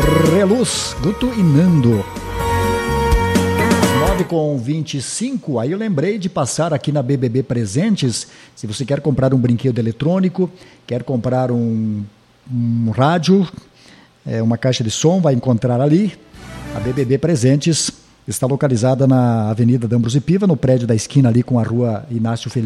Reluz, Guto e Nando. 9h25, aí eu lembrei de passar aqui na BBB Presentes. Se você quer comprar um brinquedo eletrônico, quer comprar um rádio, uma caixa de som, vai encontrar ali. A BBB Presentes está localizada na Avenida D'Ambrosio Piva, no prédio da esquina ali com a rua Inácio Felipe.